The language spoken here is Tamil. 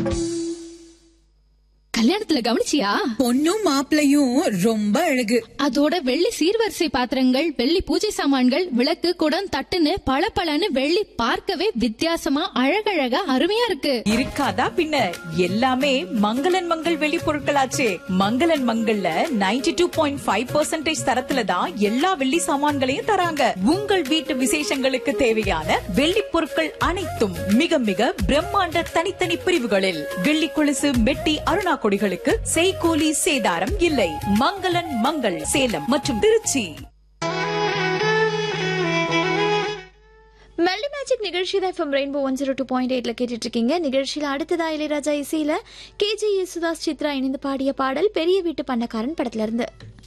கல்யாணத்துல கவனிச்சியா? பொண்ணும் மாப்பிளையும் ரொம்ப அழகு. அதோட வெள்ளி சீர்வரிசை பாத்திரங்கள், வெள்ளி பூஜை சாமான்கள், விளக்கு, குடம், தட்டுன்னு பளபளன்னு வெள்ளி பார்க்கவே வித்தியாசமா அழகழகா அருமையா இருக்கு. இருக்காதா பின்ன, எல்லாமே மங்களன் மங்கள் வெள்ளி பொருட்களாச்சே. மங்களன் மங்கள்ல 92.5% தரத்துல தான் எல்லா வெள்ளி சாமான்களையும் தராங்க. உங்கள் வீட்டு விசேஷங்களுக்கு தேவையான வெள்ளி பொருட்கள் அனைத்தும் மிக மிக பிரம்மாண்ட தனித்தனி பிரிவுகளில். வெள்ளி கொலுசு, மெட்டி, அருணா கொடிகளுக்கு செய்கூலி சேதாரம் இல்லை. மங்களன் மங்கள் சேலம் மற்றும் திருச்சி. மெல்லி மேஜிக் நிகழ்ச்சி தான் FM ரெயின்போ 102.8 கேட்டுட்டு இருக்கீங்க. நிகழ்ச்சியில அடுத்ததா இளையராஜா இசையில KG யேசுதாஸ் சித்ரா இணைந்து பாடிய பாடல் பெரிய வீட்டு பண்ணக்காரன் படத்துல இருந்து.